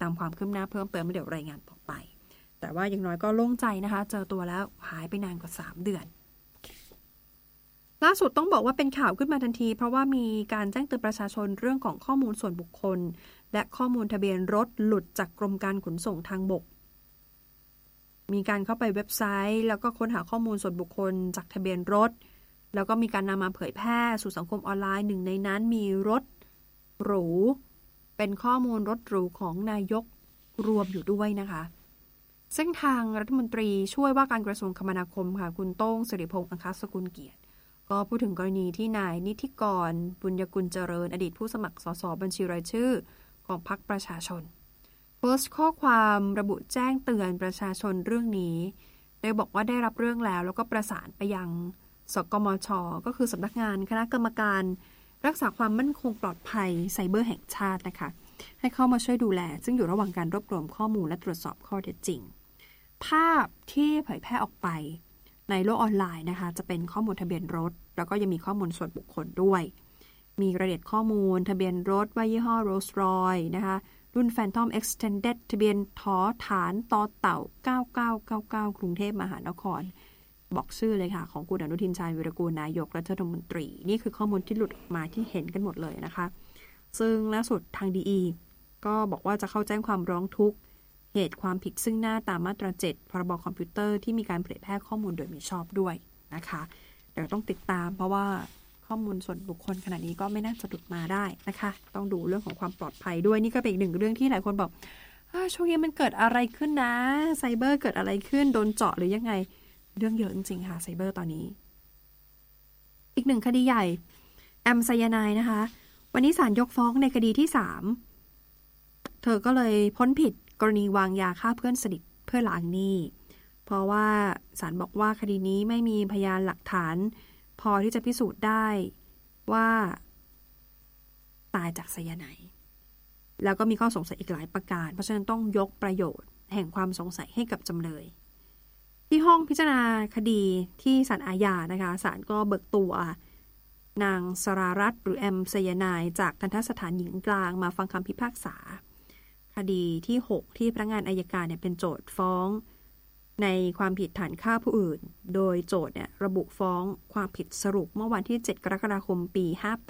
ตามความคืบหน้าเพิ่มเติมเดี๋ยวรายงานต่อไปแต่ว่าอย่างน้อยก็โล่งใจนะคะเจอตัวแล้วหายไปนานกว่า3 เดือนล่าสุดต้องบอกว่าเป็นข่าวขึ้นมาทันทีเพราะว่ามีการแจ้งเตือนประชาชนเรื่องของข้อมูลส่วนบุคคลและข้อมูลทะเบียนรถหลุดจากกรมการขนส่งทางบกมีการเข้าไปเว็บไซต์แล้วก็ค้นหาข้อมูลส่วนบุคคลจากทะเบียนรถแล้วก็มีการนำมาเผยแพร่สู่สังคมออนไลน์หนึ่งในนั้นมีรถหรูเป็นข้อมูลรถหรูของนายกรวมอยู่ด้วยนะคะซึ่งทางรัฐมนตรีช่วยว่าการกระทรวงคมนาคมค่ะคุณโต้งสิริพงษ์อังคสกุลเกียรติก็พูดถึงกรณีที่นายนิธิกรบุญยกุลเจริญอดีตผู้สมัครสสบัญชีรายชื่อของพรรคประชาชนโพสต์ข้อความระบุแจ้งเตือนประชาชนเรื่องนี้โดยบอกว่าได้รับเรื่องแล้วก็ประสานไปยังสกมช.ก็คือสำนักงานคณะกรรมการรักษาความมั่นคงปลอดภัยไซเบอร์แห่งชาตินะคะให้เข้ามาช่วยดูแลซึ่งอยู่ระหว่างการรวบรวมข้อมูลและตรวจสอบข้อเท็จจริงภาพที่เผยแพร่ออกไปในโลกออนไลน์นะคะจะเป็นข้อมูลทะเบียนรถแล้วก็ยังมีข้อมูลส่วนบุคคลด้วยมีรายละเอียดข้อมูลทะเบียนรถว่ายี่ห้อ Rolls-Royce นะคะรุ่น Phantom Extended ทะเบียนทอฐานตอเต่า9999กรุงเทพมหานครบอกชื่อเลยค่ะของคุณอนุทินชาญวิรากูลนายกรัฐมนตรีนี่คือข้อมูลที่หลุดออกมาที่เห็นกันหมดเลยนะคะซึ่งล่าสุดทางดีก็บอกว่าจะเข้าแจ้งความร้องทุกข์เหตุความผิดซึ่งหน้าตามมาตรา 7 พรบคอมพิวเตอร์ที่มีการเผยแพร่ข้อมูลโดยมิชอบด้วยนะคะเดี๋ยวต้องติดตามเพราะว่าข้อมูลส่วนบุคคลขณะนี้ก็ไม่น่าจะหลุดมาได้นะคะต้องดูเรื่องของความปลอดภัยด้วยนี่ก็เป็นอีกหนึ่งเรื่องที่หลายคนบอกช่วงนี้มันเกิดอะไรขึ้นนะไซเบอร์เกิดอะไรขึ้นโดนเจาะหรือยังไงเรื่องเยอะจริงๆค่ะไซเบอร์ตอนนี้อีกหนึ่งคดีใหญ่แอมไซยาไนด์นะคะวันนี้ศาลยกฟ้องในคดีที่3เธอก็เลยพ้นผิดกรณีวางยาฆ่าเพื่อนสนิทเพื่อล้างหนี้เพราะว่าศาลบอกว่าคดีนี้ไม่มีพยานหลักฐานพอที่จะพิสูจน์ได้ว่าตายจากไซยาไนด์แล้วก็มีข้อสงสัยอีกหลายประการเพราะฉะนั้นต้องยกประโยชน์แห่งความสงสัยให้กับจำเลยที่ห้องพิจารณาคดีที่ศาลอาญานะคะศาลก็เบิกตัวนางสรารัตน์หรือแอมไซยาไนด์จากทัณฑสถานหญิงกลางมาฟังคำพิพากษาคดีที่6ที่พนักงานอัยการเป็นโจทก์ฟ้องในความผิดฐานฆ่าผู้อื่นโดยโจทก์ระบุฟ้องความผิดสรุปเมื่อวันที่7 กรกฎาคมปี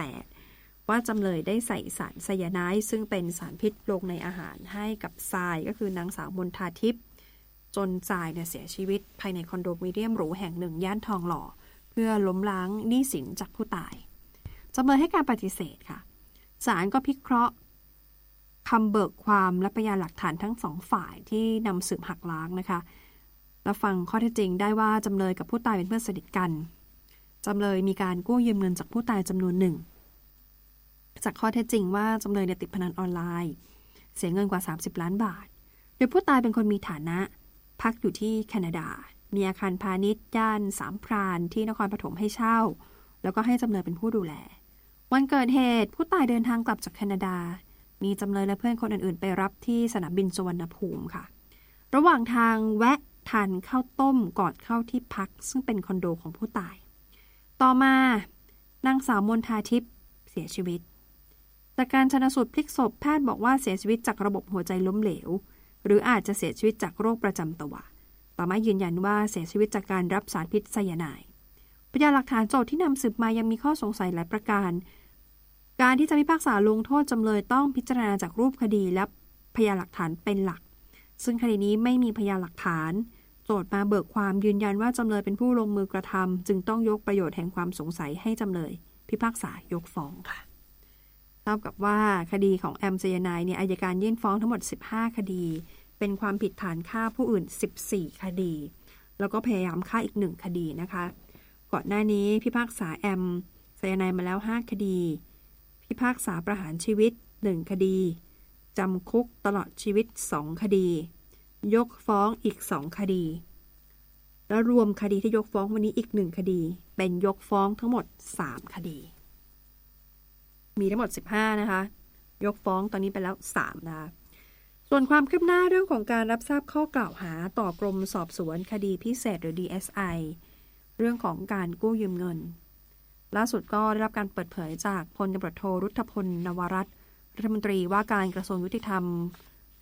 58ว่าจำเลยได้ใส่สารไซยาไนด์ซึ่งเป็นสารพิษลงในอาหารให้กับทรายก็คือนางสาวมนทาทิพย์จนทรายเสียชีวิตภายในคอนโดมิเนียมหรูแห่งหนึ่งย่านทองหล่อเพื่อล้มล้างหนี้สินจากผู้ตายจำเลยให้การปฏิเสธค่ะศาลก็พิเคราะห์คำเบิกความและพยานหลักฐานทั้งสองฝ่ายที่นำสืบหักล้างนะคะและฟังข้อเท็จจริงได้ว่าจำเลยกับผู้ตายเป็นเพื่อนสนิทกันจำเลยมีการกู้ยืมเงินจากผู้ตายจำนวนหนึ่งจากข้อเท็จจริงว่าจำเลยติดพนันออนไลน์เสียเงินกว่า30 ล้านบาทโดยผู้ตายเป็นคนมีฐานะพักอยู่ที่แคนาดามีอาคารพาณิชย์ย่านสามพรานที่นครปฐมให้เช่าแล้วก็ให้จำเลยเป็นผู้ดูแลวันเกิดเหตุผู้ตายเดินทางกลับจากแคนาดามีจำเลยและเพื่อนคนอื่นๆไปรับที่สนามบินสุวรรณภูมิค่ะระหว่างทางแวะทานข้าวต้มก่อนเข้าที่พักซึ่งเป็นคอนโดของผู้ตายต่อมานางสาวมนทาทิพย์เสียชีวิตจากการชันสูตรพลิกศพแพทย์บอกว่าเสียชีวิตจากระบบหัวใจล้มเหลวหรืออาจจะเสียชีวิตจากโรคประจำตัวต่อมายืนยันว่าเสียชีวิตจากการรับสารพิษไซยาไนด์พยานหลักฐานโจทก์ที่นำสืบมายังมีข้อสงสัยหลายประการการที่จะพิพากษาลงโทษจำเลยต้องพิจารณาจากรูปคดีและพยานหลักฐานเป็นหลักซึ่งคดีนี้ไม่มีพยานหลักฐานโจทก์มาเบิกความยืนยันว่าจำเลยเป็นผู้ลงมือกระทำจึงต้องยกประโยชน์แห่งความสงสัยให้จำเลยพิพากษายกฟ้องค่ะเท่ากับว่าคดีของแอมไซยาไนด์อัยการยื่นฟ้องทั้งหมด15คดีเป็นความผิดฐานฆ่าผู้อื่น14คดีแล้วก็พยายามฆ่าอีก1คดีนะคะก่อนหน้านี้พิพากษาแอมไซยาไนด์มาแล้ว5คดีพิพากษาประหารชีวิต1คดีจำคุกตลอดชีวิต2คดียกฟ้องอีก2คดีและรวมคดีที่ยกฟ้องวันนี้อีก1คดีเป็นยกฟ้องทั้งหมด3คดีมีทั้งหมด15นะคะยกฟ้องตอนนี้ไปแล้ว3นะคะส่วนความคืบหน้าเรื่องของการรับทราบข้อกล่าวหาต่อกรมสอบสวนคดีพิเศษหรือ DSI เรื่องของการกู้ยืมเงินล่าสุดก็ได้รับการเปิดเผยจากพลตำรวจโทรุทธพลนวรัตน์รัฐมนตรีว่าการกระทรวงยุติธรรม